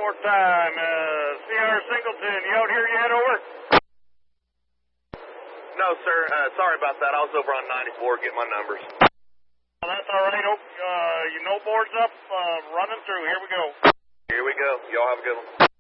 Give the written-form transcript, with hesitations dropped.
more time. CR Singleton, you out here yet, over? No, sir. Sorry about that. I was over on 94 getting my numbers. Well, that's all right. You know boards up, running through. Here we go. Here we go. Y'all have a good one.